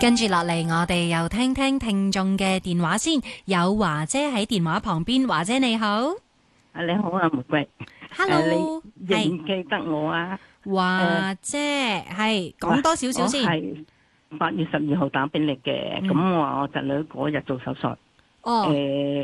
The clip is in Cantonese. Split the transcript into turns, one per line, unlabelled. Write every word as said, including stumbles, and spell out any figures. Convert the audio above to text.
跟住落嚟，我哋又聽聽聽眾嘅電話先。有華姐喺電話旁邊，華姐你好。
啊，你好啊，玫瑰。
Hello，
你認唔記得我啊？
華姐係講多少少先。
我係八月十二號打俾你嘅，咁、嗯、我話我侄女嗰日做手術。
哦。
誒